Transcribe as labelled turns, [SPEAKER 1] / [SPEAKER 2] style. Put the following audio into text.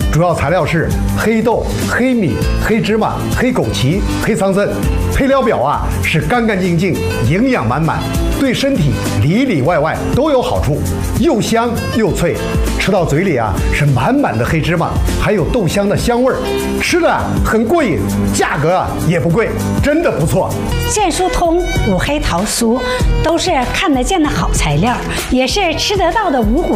[SPEAKER 1] 主要材料是黑豆、黑米、黑芝麻、黑枸杞、黑桑葚。配料表啊是干干净净，营养满满，对身体里里外外都有好处，又香又脆，吃到嘴里啊是满满的黑芝麻，还有豆香的香味儿，吃的很过瘾，价格啊也不贵，真的不错。
[SPEAKER 2] 健舒通、五黑桃酥都是看得见的好材料，也是吃得到的五谷